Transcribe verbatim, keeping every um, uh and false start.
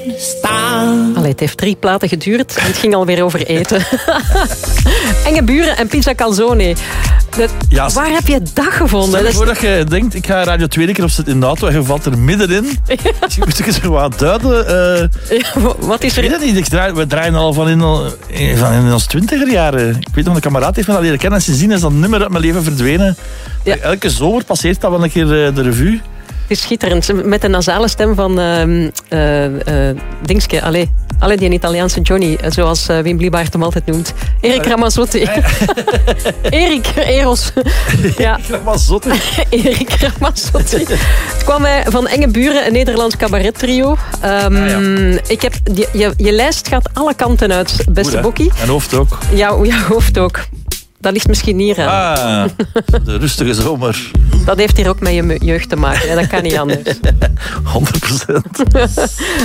staan. Allee, het heeft drie platen geduurd en het ging alweer over eten. Enge buren en pizza calzone. Dat, ja, waar heb je dat gevonden? Stel voordat je denkt, ik ga Radio twee keer op zitten in de auto en je valt er middenin. Ja. Dus moet ik eens wat duiden. Uh, ja, wat is er? Ik weet het niet, ik draai, we draaien al van in, van in ons twintiger-jaren. Ik weet nog, een kameraad heeft me al leren kennen en sindsdien is dat nummer uit mijn leven verdwenen. Ja. Elke zomer passeert dat wel een keer uh, de revue. Het is schitterend. Met de nasale stem van uh, uh, uh, Dingske. Allee, allee, die Italiaanse Johnny, zoals uh, Wim Bliebaert hem altijd noemt. Erik Ramazzotti. Erik Eros. Ja. Erik Ramazzotti. Erik Ramazzotti. Het kwam mij van Enge Buren, een Nederlands cabaret-trio. Um, ah, ja. Ik heb, je, je, je lijst gaat alle kanten uit, beste Bokkie. En hoofd ook. Jouw, jouw hoofd ook. Dat ligt misschien hier aan. Ah, de rustige zomer. Dat heeft hier ook met je jeugd te maken. Hè? Dat kan niet anders. honderd procent.